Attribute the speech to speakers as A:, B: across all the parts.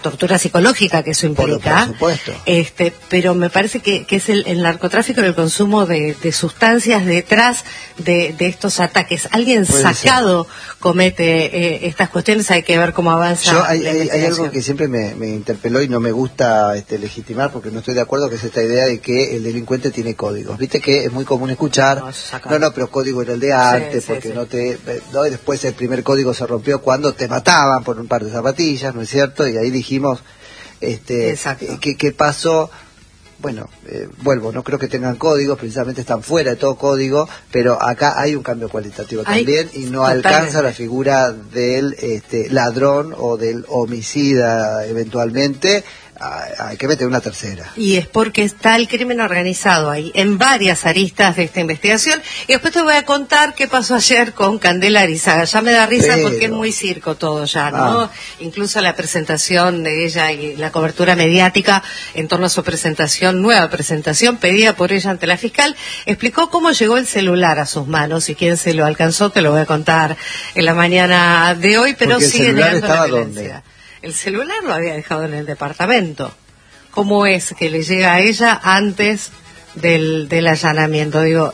A: tortura psicológica que eso implica,
B: por supuesto.
A: Pero me parece que es el narcotráfico y el consumo de sustancias detrás de estos ataques. Alguien sacado comete estas cuestiones, hay que ver cómo avanza.
B: Hay algo que siempre me interpeló y no me gusta legitimar, porque no estoy de acuerdo, que es esta idea de que el delincuente tiene códigos. Viste que es muy común escuchar, pero código era el de antes, porque no te... ¿no? Y después el primer código se rompió cuando te mataban por un par de zapatillas, ¿no es cierto? Y ahí dijimos, ¿qué pasó? Bueno, vuelvo, no creo que tengan códigos, precisamente están fuera de todo código, pero acá hay un cambio cualitativo también, y no alcanza la figura del ladrón o del homicida eventualmente. Hay que meter una tercera.
A: Y es porque está el crimen organizado ahí, en varias aristas de esta investigación. Y después te voy a contar qué pasó ayer con Candela Arizaga. Ya me da risa porque es muy circo todo ya, ¿no? Incluso la presentación de ella y la cobertura mediática en torno a su presentación, nueva presentación, pedida por ella ante la fiscal, explicó cómo llegó el celular a sus manos y quién se lo alcanzó, te lo voy a contar en la mañana de hoy, pero
B: porque
A: sigue negando la violencia.
B: ¿Dónde?
A: El celular lo había dejado en el departamento. ¿Cómo es que le llega a ella antes del allanamiento? Digo,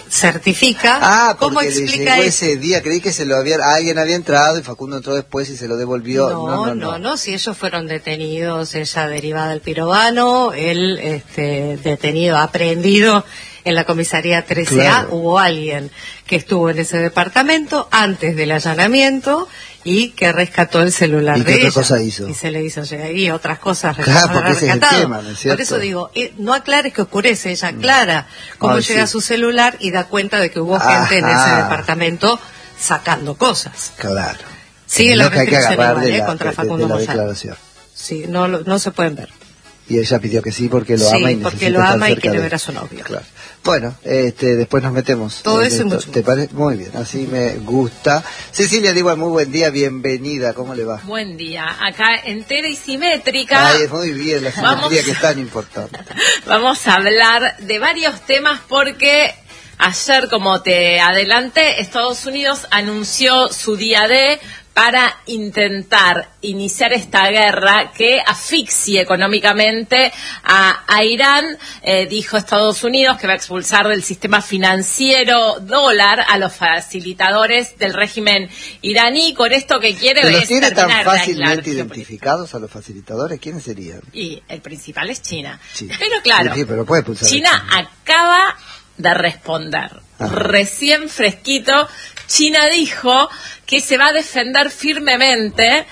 A: certifica. ¿Cómo explica
B: ese día? Creí que alguien había entrado y Facundo entró después y se lo devolvió.
A: No, si ellos fueron detenidos, ella derivada del Pirovano, él detenido, aprehendido en la comisaría 13A.
B: Claro.
A: Hubo alguien que estuvo en ese departamento antes del allanamiento y que rescató el celular de ella.
B: ¿Y qué otra cosa hizo?
A: Y se le hizo llegar, y otras cosas
B: porque ese
A: rescatado.
B: Es el tema, ¿no es cierto?
A: Por eso digo, no aclares que oscurece, ella aclara cómo llega a su celular y da cuenta de que hubo gente en ese departamento sacando cosas.
B: Claro.
A: Sigue la restricción igual, contra
B: de
A: Facundo
B: la
A: Moyano.
B: declaración.
A: Sí, no se pueden ver.
B: Y ella pidió que sí porque lo ama y
A: porque lo ama y quiere ver a su novio.
B: Claro. Bueno, después nos metemos.
A: Todo eso y mucho.
B: ¿Te parece? Muy bien, así me gusta. Cecilia Diva, muy buen día, bienvenida, ¿cómo le va?
C: Buen día, acá entera y simétrica.
B: Ay, muy bien, la simetría que es tan importante.
C: Vamos a hablar de varios temas porque ayer, como te adelanté, Estados Unidos anunció su día D para intentar iniciar esta guerra que asfixie económicamente a Irán. Dijo Estados Unidos que va a expulsar del sistema financiero dólar a los facilitadores del régimen iraní. Con esto que quiere
B: ¿Pero
C: es
B: los tiene
C: terminar
B: tan
C: de
B: fácilmente identificados a los facilitadores? ¿Quiénes serían?
C: Y el principal es China.
B: Sí.
C: Pero claro,
B: sí, pero puede pulsar
C: China acaba de responder. Recién fresquito, China dijo que se va a defender firmemente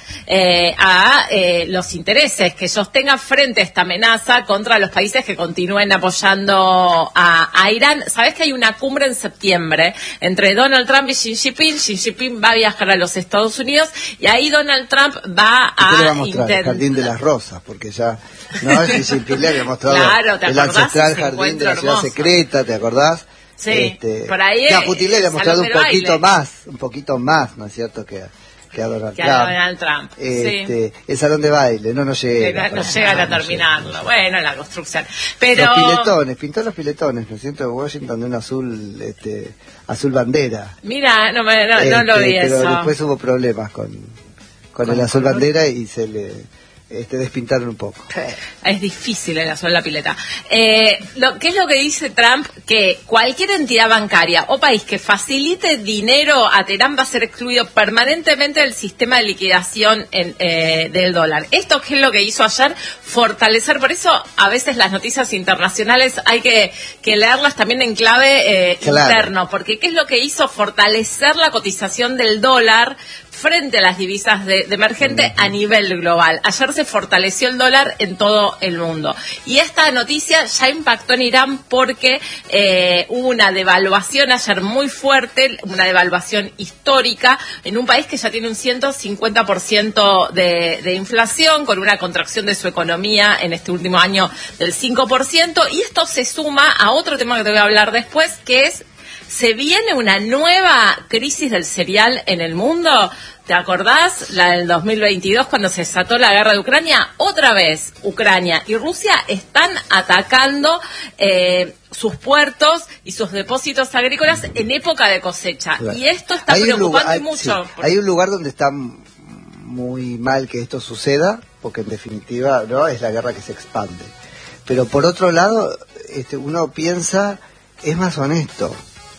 C: a los intereses que sostenga frente a esta amenaza contra los países que continúen apoyando a Irán. ¿Sabés que hay una cumbre en septiembre entre Donald Trump y Xi Jinping? Xi Jinping va a viajar a los Estados Unidos y ahí Donald Trump va a
B: intentar el Jardín de las Rosas, porque ya Xi Jinping le había mostrado el ancestral jardín de la ciudad secreta, ¿te acordás?
C: Sí, por ahí
B: que a Putin le ha mostrado un poquito más, ¿no es cierto? Que a Donald Trump.
C: Sí.
B: El salón de baile, no llega.
C: No llegan a terminarlo. Bueno, la construcción. Pero...
B: Los piletones, pintó los piletones, ¿no es cierto? Washington de un azul bandera.
C: Mira, no lo vi
B: pero
C: eso.
B: Después hubo problemas con el azul bandera y se le... despintaron un poco.
C: Es difícil el azul de la pileta. ¿Qué es lo que dice Trump? Que cualquier entidad bancaria o país que facilite dinero a Teherán va a ser excluido permanentemente del sistema de liquidación del dólar. ¿Esto qué es lo que hizo ayer? Fortalecer, por eso a veces las noticias internacionales hay que leerlas también en clave interno, porque ¿qué es lo que hizo? Fortalecer la cotización del dólar frente a las divisas de emergente a nivel global. Ayer se fortaleció el dólar en todo el mundo. Y esta noticia ya impactó en Irán porque hubo una devaluación ayer muy fuerte, una devaluación histórica en un país que ya tiene un 150% de inflación, con una contracción de su economía en este último año del 5%. Y esto se suma a otro tema que te voy a hablar después, que es: ¿se viene una nueva crisis del cereal en el mundo? ¿Te acordás? La del 2022, cuando se desató la guerra de Ucrania. Otra vez, Ucrania y Rusia están atacando sus puertos y sus depósitos agrícolas en época de cosecha. Claro. Y esto está preocupando mucho.
B: Sí. Hay un lugar donde está muy mal que esto suceda, porque en definitiva no es la guerra que se expande. Pero por otro lado, uno piensa, es más honesto.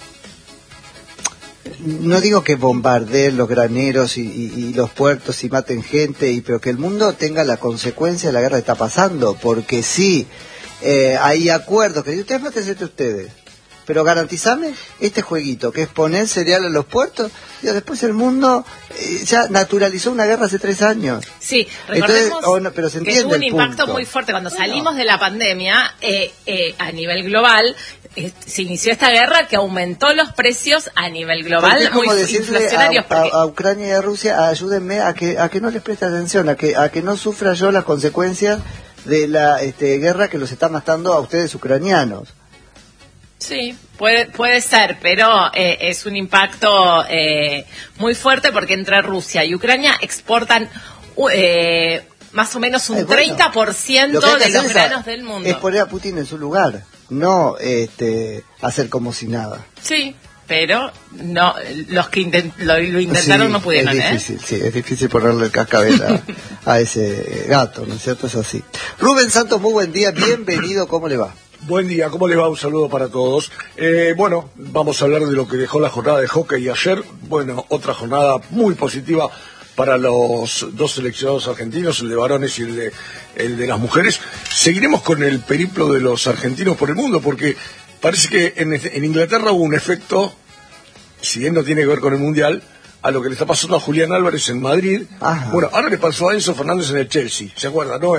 B: No digo que bombardeen los graneros y los puertos y maten gente, pero que el mundo tenga la consecuencia de la guerra que está pasando, porque sí, hay acuerdos que ustedes mátense entre ustedes, pero garantizame este jueguito, que es poner cereal en los puertos, y después el mundo ya naturalizó una guerra hace 3 años.
C: Sí, recordemos
B: pero se
C: que tuvo un impacto muy fuerte cuando salimos de la pandemia a nivel global. Se inició esta guerra que aumentó los precios a nivel global,
B: es como
C: muy
B: inflacionarios. A Ucrania y a Rusia, ayúdenme a que no les preste atención, a que no sufra yo las consecuencias de la guerra que los está matando a ustedes ucranianos.
C: Sí, puede ser, pero es un impacto muy fuerte porque entre Rusia y Ucrania exportan más o menos un 30% de los granos del mundo.
B: Es poner a Putin en su lugar, no hacer como si nada.
C: Sí, pero no, los que lo intentaron no pudieron.
B: Es difícil, es difícil ponerle el cascabel a ese gato, ¿no es cierto? Es así. Rubén Santos, muy buen día, bienvenido, ¿cómo le va?
D: Buen día, ¿cómo le va? Un saludo para todos. Bueno, vamos a hablar de lo que dejó la jornada de hockey ayer. Bueno, otra jornada muy positiva para los 2 seleccionados argentinos, el de varones y el de las mujeres. Seguiremos con el periplo de los argentinos por el mundo, porque parece que en Inglaterra hubo un efecto, si bien no tiene que ver con el Mundial, a lo que le está pasando a Julián Álvarez en Madrid. Ajá. Bueno, ahora le pasó a Enzo Fernández en el Chelsea, ¿se acuerdan, no?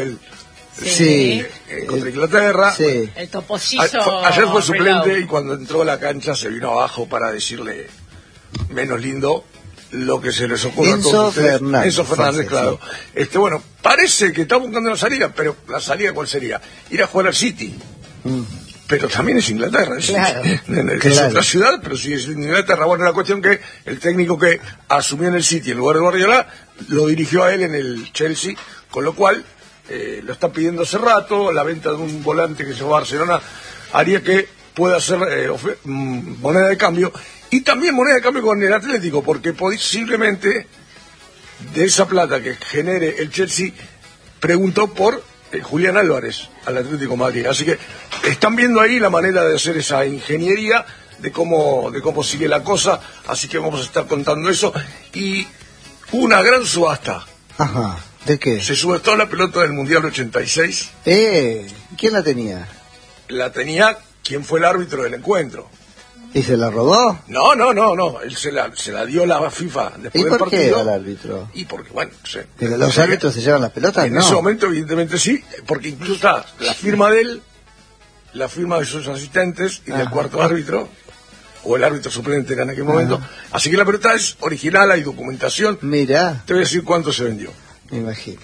D: Contra Inglaterra.
B: Sí.
C: El topollillo.
D: Ayer fue suplente y cuando entró a la cancha se vino abajo para decirle menos lindo lo que se les ocurre a todos ustedes. Enzo Fernández, claro. Sí. Bueno, parece que está buscando una salida, pero ¿la salida cuál sería? Ir a jugar al City. Pero también es Inglaterra, es otra ciudad, pero sigue siendo Inglaterra. Bueno, la cuestión que el técnico que asumió en el City en lugar de Guardiola lo dirigió a él en el Chelsea, con lo cual lo está pidiendo hace rato. La venta de un volante que se va a Barcelona haría que pueda ser moneda de cambio, y también moneda de cambio con el Atlético, porque posiblemente de esa plata que genere el Chelsea preguntó por Julián Álvarez al Atlético de Madrid. Así que están viendo ahí la manera de hacer esa ingeniería de cómo sigue la cosa, así que vamos a estar contando eso. Y una gran subasta.
B: Ajá. ¿De qué?
D: Se subastó la pelota del Mundial 86.
B: ¿Quién la tenía?
D: La tenía quien fue el árbitro del encuentro.
B: ¿Y se la robó?
D: No. Él se la dio la FIFA después del partido.
B: ¿Y por qué al árbitro?
D: Y porque, bueno, no sé.
B: ¿Pero los árbitros se llevan las pelotas?
D: En ese momento, evidentemente sí, porque incluso está la firma de él, la firma de sus asistentes y del cuarto árbitro, o el árbitro suplente en aquel momento. Así que la pelota es original, hay documentación.
B: Mira.
D: Te voy a decir cuánto se vendió.
B: Me imagino.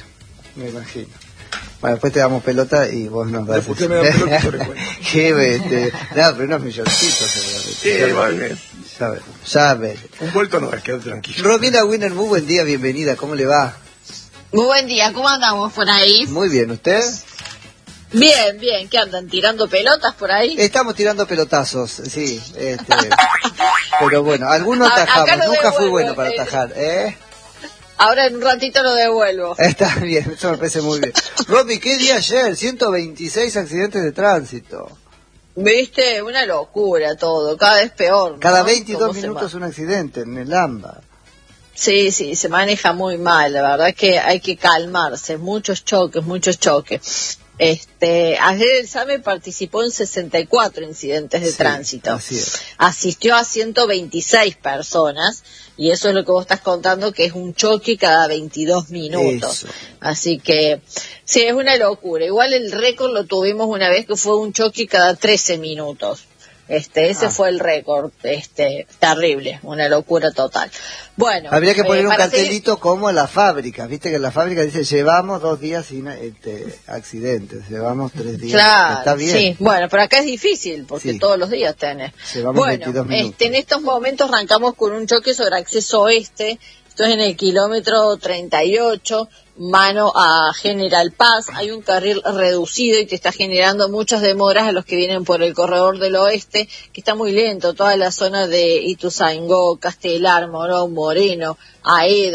B: Bueno, después te damos pelota y vos nos das.
D: Después me dan pelota y te recuerdo.
B: No, pero unos milloncitos seguramente.
D: Sí, va bien.
B: Sabe.
D: Un vuelto no es, quédate tranquilo.
B: Romina Winner, muy buen día, bienvenida, ¿cómo le va?
E: Muy buen día, ¿cómo andamos por ahí?
B: Muy bien, ¿usted?
E: Bien, ¿qué andan? ¿Tirando pelotas por ahí?
B: Estamos tirando pelotazos, sí. Pero bueno, algunos atajamos, nunca fui bueno para atajar,
E: Ahora en un ratito lo devuelvo.
B: Está bien, eso me parece muy bien. Romy, ¿qué día ayer? 126 accidentes de tránsito.
E: Viste, una locura todo, cada vez peor, ¿no?
B: Cada 22 minutos un accidente en el AMBA.
E: Sí, se maneja muy mal, la verdad es que hay que calmarse, muchos choques. Ayer el SAME participó en 64 incidentes de tránsito.
B: Así es.
E: Asistió a 126 personas, y eso es lo que vos estás contando, que es un choque cada 22 minutos.
B: Eso.
E: Así que, sí, es una locura. Igual el récord lo tuvimos una vez, que fue un choque cada 13 minutos. Ese fue el récord, terrible, una locura total. Bueno,
B: habría que poner un cartelito como en las fábricas, viste que en las fábricas dice llevamos 2 días sin accidentes, llevamos 3 días.
E: Claro,
B: está bien.
E: Sí, bueno, pero acá es difícil porque todos los días tenés.
B: Llevamos 22 minutos.
E: En estos momentos arrancamos con un choque sobre acceso oeste. Esto es en el kilómetro 38, mano a General Paz. Hay un carril reducido y te está generando muchas demoras a los que vienen por el corredor del oeste, que está muy lento. Toda la zona de Ituzaingó, Castelar, Morón, Moreno, Aedo,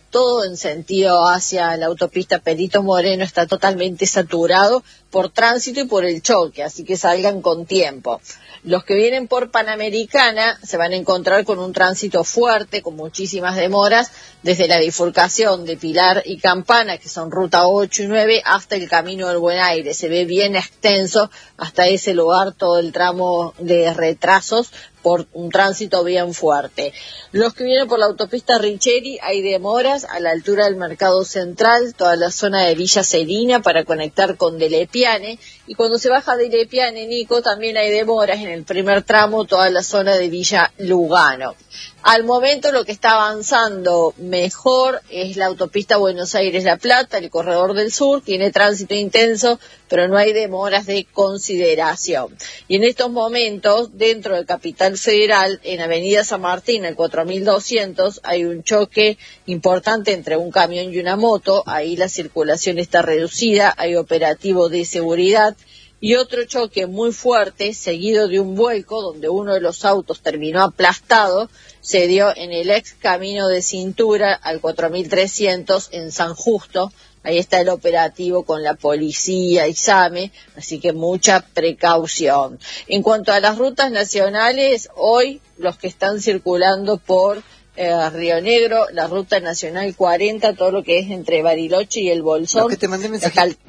E: todo en sentido hacia la autopista Perito Moreno está totalmente saturado por tránsito y por el choque, así que salgan con tiempo. Los que vienen por Panamericana se van a encontrar con un tránsito fuerte, con muchísimas demoras, desde la bifurcación de Pilar y Campana, que son ruta 8 y 9, hasta el Camino del Buen Aire. Se ve bien extenso hasta ese lugar todo el tramo de retrasos por un tránsito bien fuerte. Los que vienen por la autopista Richeri, hay demoras a la altura del Mercado Central, toda la zona de Villa Serina para conectar con Delepiane, y cuando se baja de Delepiane, Nico, también hay demoras en el primer tramo, toda la zona de Villa Lugano. Al momento lo que está avanzando mejor es la autopista Buenos Aires-La Plata, el corredor del sur, tiene tránsito intenso, pero no hay demoras de consideración. Y en estos momentos, dentro de Capital Federal, en Avenida San Martín, el 4200, hay un choque importante entre un camión y una moto, ahí la circulación está reducida, hay operativo de seguridad. Y otro choque muy fuerte, seguido de un vuelco, donde uno de los autos terminó aplastado, se dio en el ex camino de Cintura al 4300 en San Justo. Ahí está el operativo con la policía y SAME, así que mucha precaución. En cuanto a las rutas nacionales, hoy los que están circulando por Río Negro, la ruta nacional 40, todo lo que es entre Bariloche y el Bolsón.
B: No, que te mandé mensaje.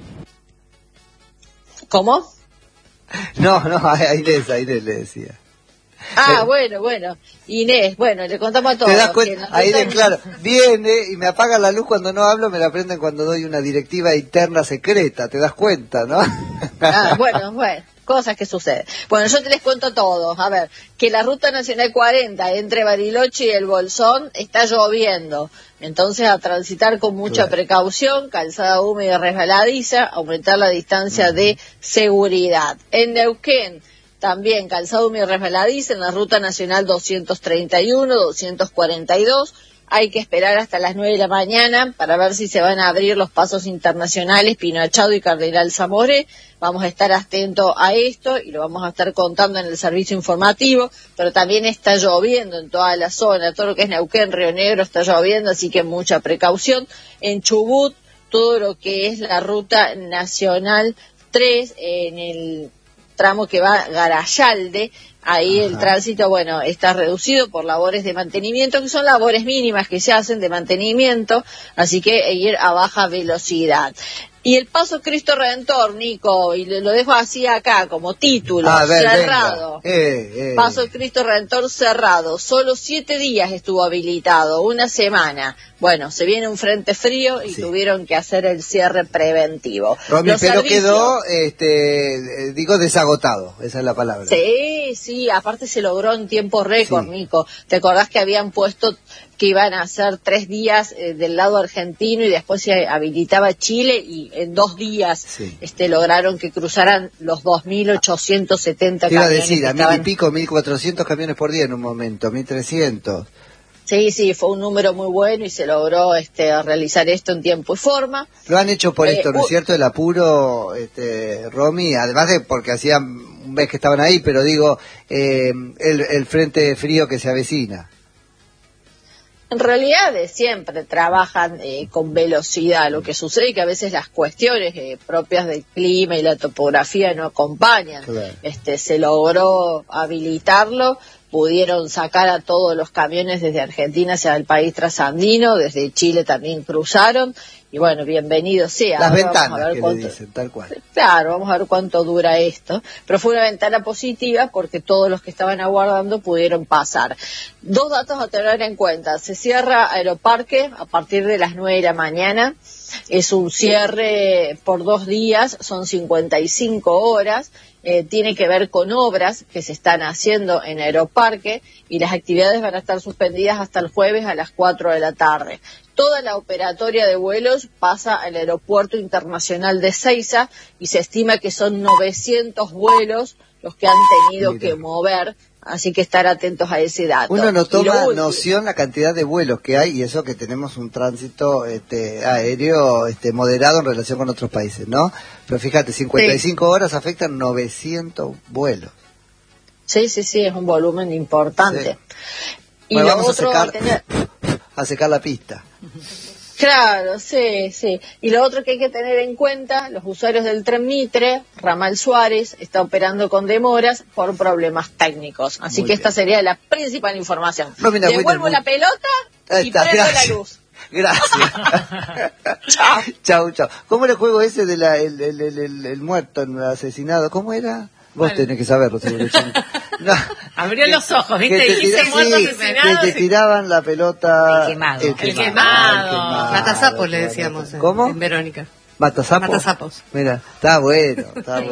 E: ¿Cómo?
B: No, a Inés le decía.
E: Bueno, Inés, le contamos a todos.
B: ¿Te das cuenta? Ahí claro, viene y me apaga la luz cuando no hablo, me la prenden cuando doy una directiva interna secreta, ¿te das cuenta, no?
E: Bueno, cosas que suceden. Bueno, yo te les cuento todo. A ver, que la ruta nacional 40 entre Bariloche y el Bolsón está lloviendo. Entonces a transitar con mucha precaución, calzada húmeda y resbaladiza, aumentar la distancia de seguridad. En Neuquén, también calzada húmeda y resbaladiza en la ruta nacional 231, 242. Hay que esperar hasta las 9 de la mañana para ver si se van a abrir los pasos internacionales Pino Achado y Cardenal Zamoré. Vamos a estar atentos a esto y lo vamos a estar contando en el servicio informativo, pero también está lloviendo en toda la zona, todo lo que es Neuquén, Río Negro está lloviendo, así que mucha precaución. En Chubut, todo lo que es la ruta nacional 3, en el tramo que va a Garayalde, ahí el tránsito, está reducido por labores de mantenimiento, que son labores mínimas que se hacen de mantenimiento, así que ir a baja velocidad. Y el Paso Cristo Redentor, Nico, y lo dejo así acá como título, cerrado. Paso Cristo Redentor cerrado. Solo 7 días estuvo habilitado, una semana. Bueno, se viene un frente frío y tuvieron que hacer el cierre preventivo.
B: Romy, pero quedó, desagotado, esa es la palabra.
E: Sí, aparte se logró en tiempo récord, Nico. ¿Te acordás que habían puesto que iban a hacer 3 días del lado argentino y después se habilitaba Chile y en 2 días lograron que cruzaran los 2.870 camiones?
B: Iba a decir, a 1.000 y pico, 1.400 camiones por día en un momento, 1.300.
E: Sí, fue un número muy bueno y se logró realizar esto en tiempo y forma.
B: Lo han hecho por esto, ¿no es cierto? El apuro, Romy, además de porque hacían un mes que estaban ahí, pero digo, el frente frío que se avecina.
E: En realidad siempre trabajan con velocidad. Lo que sucede es que a veces las cuestiones propias del clima y la topografía no acompañan. Claro. Se logró habilitarlo, pudieron sacar a todos los camiones desde Argentina hacia el país trasandino, desde Chile también cruzaron, y bienvenido sea.
B: Las ventanas que le dicen, tal cual.
E: Claro, vamos a ver cuánto dura esto, pero fue una ventana positiva porque todos los que estaban aguardando pudieron pasar. 2 datos a tener en cuenta: se cierra Aeroparque a partir de las 9 de la mañana, es un cierre por 2 días, son 55 horas, tiene que ver con obras que se están haciendo en Aeroparque y las actividades van a estar suspendidas hasta el jueves a las 4 de la tarde. Toda la operatoria de vuelos pasa al Aeropuerto Internacional de Ezeiza y se estima que son 900 vuelos los que han tenido que mover, así que estar atentos a ese dato.
B: Uno no toma noción la cantidad de vuelos que hay y eso que tenemos un tránsito aéreo moderado en relación con otros países, ¿no? Pero fíjate, 55 horas afectan 900 vuelos.
E: Sí, es un volumen importante.
B: Sí. Y vamos a secar la pista.
E: Claro, sí. Y lo otro que hay que tener en cuenta, los usuarios del tren Mitre, Ramal Suárez, está operando con demoras por problemas técnicos. Así que esta sería la principal información. Devuelvo la pelota y prendo la luz.
B: Gracias. Chau. ¿Cómo era el juego ese de el muerto, el asesinado? ¿Cómo era? Vos tenés que saberlo, seguro. No.
C: Abrió los ojos, ¿viste? Dijiste muerto asesinado.
B: Que te tiraban la pelota...
C: El quemado.
A: Matazapos le decíamos.
B: ¿Cómo?
A: En Verónica.
B: Matazapos. Mira, está bueno.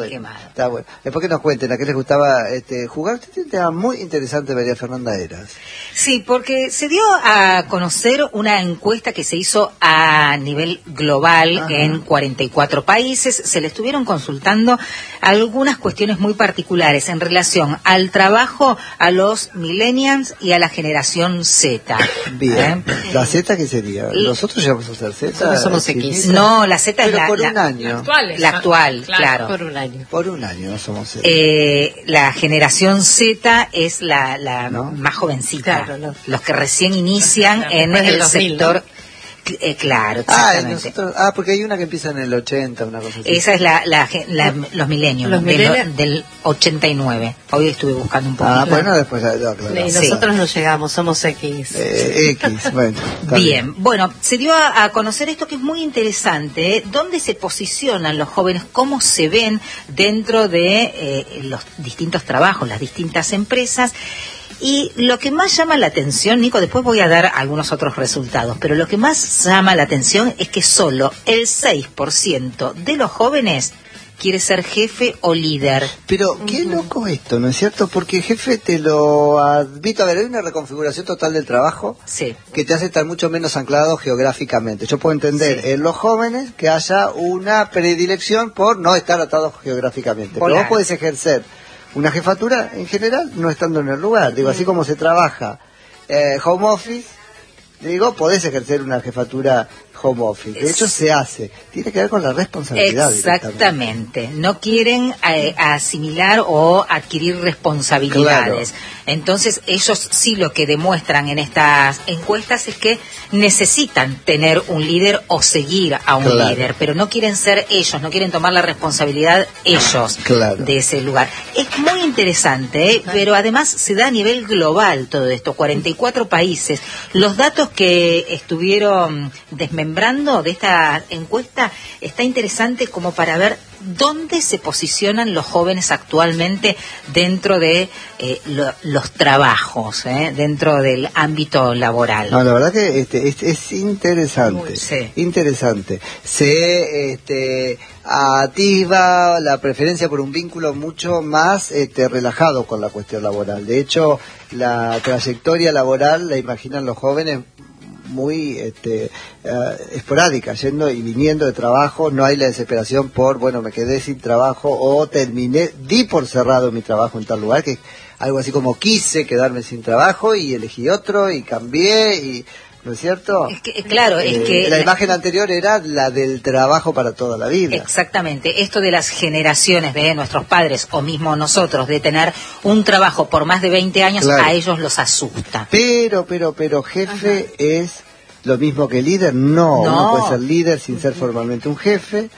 B: Después que nos cuenten a qué les gustaba jugar. Usted tiene un tema muy interesante, María Fernanda Heras.
F: Sí, porque se dio a conocer una encuesta que se hizo a nivel global en 44 países. Se le estuvieron consultando algunas cuestiones muy particulares en relación al trabajo a los millennials y a la generación Z.
B: Bien. ¿La Z qué sería? ¿Nosotros llegamos a ser Z?
A: Nosotros somos X.
F: No, la Z es
B: un año.
F: La actual, claro.
A: Por un año
B: no somos Z.
F: La generación Z es la más jovencita. Claro, los que recién inician en el 2000, sector... ¿no? Claro, exactamente.
B: Porque hay una que empieza en el 80, una cosa así.
F: Esa es los millennials, del 89. Hoy estuve buscando un poquito.
B: Bueno, después claro.
A: Y nosotros no llegamos, somos X.
B: Bueno.
F: Bien, bueno, se dio a conocer esto que es muy interesante, dónde se posicionan los jóvenes, cómo se ven dentro de los distintos trabajos, las distintas empresas. Y lo que más llama la atención, Nico, después voy a dar algunos otros resultados, pero lo que más llama la atención es que solo el 6% de los jóvenes quiere ser jefe o líder.
B: Pero qué loco esto, ¿no es cierto? Porque jefe te lo admito. A ver, hay una reconfiguración total del trabajo que te hace estar mucho menos anclado geográficamente. Yo puedo entender en los jóvenes que haya una predilección por no estar atados geográficamente. Pero vos podés ejercer una jefatura en general no estando en el lugar. Digo, así como se trabaja home office, digo, podés ejercer una jefatura home office. De hecho, se hace. Tiene que ver con la responsabilidad.
F: Exactamente. No quieren asimilar o adquirir responsabilidades. Claro. Entonces, ellos sí lo que demuestran en estas encuestas es que necesitan tener un líder o seguir a un líder, pero no quieren ser ellos, no quieren tomar la responsabilidad ellos de ese lugar. Es muy interesante, pero además se da a nivel global todo esto. 44 países. Los datos que estuvieron desmembrando de esta encuesta está interesante como para ver dónde se posicionan los jóvenes actualmente dentro de los trabajos, dentro del ámbito laboral.
B: No, la verdad que es interesante. Interesante. Se atisba la preferencia por un vínculo mucho más relajado con la cuestión laboral. De hecho, la trayectoria laboral la imaginan los jóvenes muy esporádica, yendo y viniendo de trabajo. No hay la desesperación por, bueno, me quedé sin trabajo o di por cerrado mi trabajo en tal lugar, que algo así como quise quedarme sin trabajo y elegí otro y cambié y... ¿No es cierto?
F: Es que
B: la imagen anterior era la del trabajo para toda la vida.
F: Exactamente. Esto de las generaciones de nuestros padres o mismo nosotros, de tener un trabajo por más de 20 años, a ellos los asusta.
B: Pero jefe es lo mismo que líder. No, uno puede ser líder sin ser formalmente un jefe.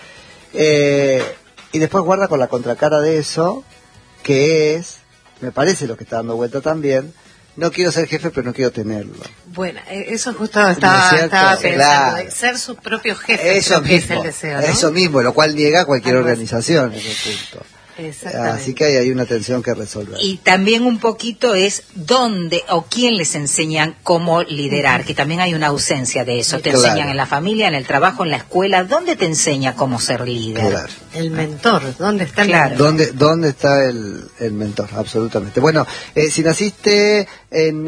B: Y después guarda con la contracara de eso, que es, me parece lo que está dando vuelta también, no quiero ser jefe, pero no quiero tenerlo.
A: Bueno, eso justo estaba pensando, ser su propio jefe,
B: eso mismo,
A: es el deseo, ¿no?
B: Eso mismo, lo cual niega cualquier organización en ese punto. Así que hay una tensión que resolver.
F: Y también un poquito es dónde o quién les enseñan cómo liderar, que también hay una ausencia de eso. Te enseñan en la familia, en el trabajo, en la escuela. ¿Dónde te enseña cómo ser líder?
A: El mentor, ¿dónde está el mentor?
B: ¿Dónde está el mentor? Absolutamente. Bueno, si naciste en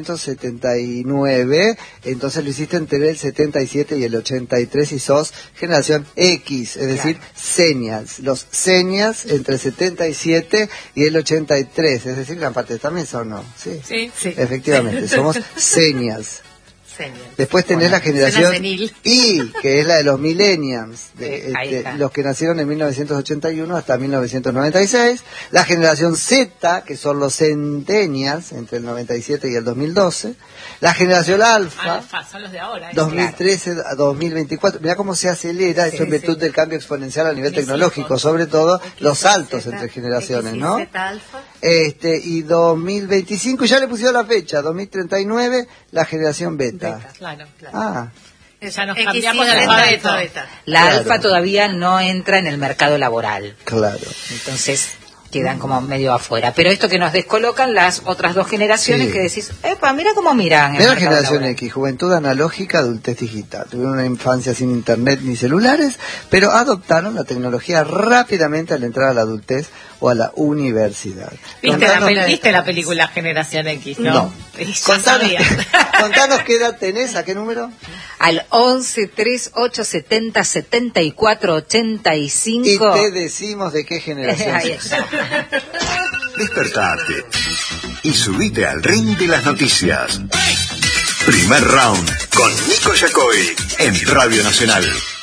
B: 1979, entonces lo hiciste entre el 77 y el 83 y sos generación X, es decir, señas. Los señas entre el 77 y el 83, es decir, gran parte también son, ¿no? Sí, efectivamente, somos señas. Después tenés la generación Y, que es la de los millennials, los que nacieron en 1981 hasta 1996. La generación Z, que son los centennials, entre el 97 y el 2012. La generación Alfa,
C: son los de ahora,
B: 2013 a 2024. Mirá cómo se acelera, eso en virtud del cambio exponencial a nivel tecnológico, sobre todo los saltos entre generaciones, ¿no? Y 2025, ya le pusieron la fecha, 2039, la generación Beta.
C: Claro.
F: Ya nos cambiamos de alfabeto. La alfa todavía no entra en el mercado laboral.
B: Claro.
F: Entonces quedan como medio afuera. Pero esto que nos descolocan las otras dos generaciones que decís, epa, mira cómo miran.
B: Mira la generación X, juventud analógica, adultez digital. Tuvieron una infancia sin internet ni celulares, pero adoptaron la tecnología rápidamente al entrar a la adultez o a la universidad.
C: ¿Viste la película Generación X, no?
B: No. Contanos qué edad tenés, ¿a qué número?
F: Al 11 38 70 74 85.
B: Y te decimos de qué generación sos.
G: Despertate y subite al ring de las noticias. Primer round con Nico Yacoy en Radio Nacional.